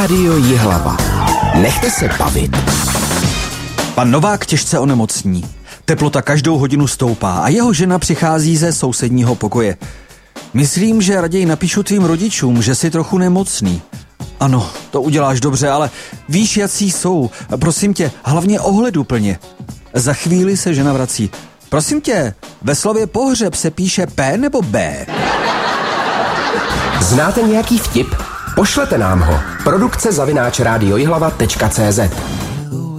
Rádio Jihlava. Nechte se bavit. Pan Novák těžce onemocní. Teplota každou hodinu stoupá a jeho žena přichází ze sousedního pokoje. Myslím, že raději napíšu tvým rodičům, že jsi trochu nemocný. Ano, to uděláš dobře, ale víš, jací jsou. Prosím tě, hlavně ohleduplně. Za chvíli se žena vrací. Prosím tě, ve slově pohřeb se píše P nebo B? Znáte nějaký vtip? Pošlete nám ho. Produkce @radiojihlava.cz